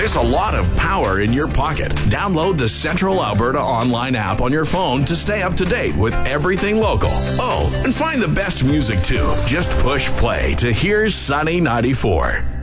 There's a lot of power in your pocket. Download the Central Alberta online app on your phone to stay up to date with everything local. Oh, and find the best music too. Just push play to Here's Sunny 94.